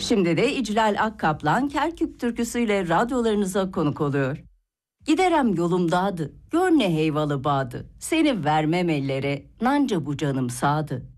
Şimdi de İclal Akkaplan Kerkük türküsüyle radyolarınıza konuk oluyor. Giderem yolumdadı, gör ne heyvalı bağdı, seni vermem ellere, nanca bu canım sağdı.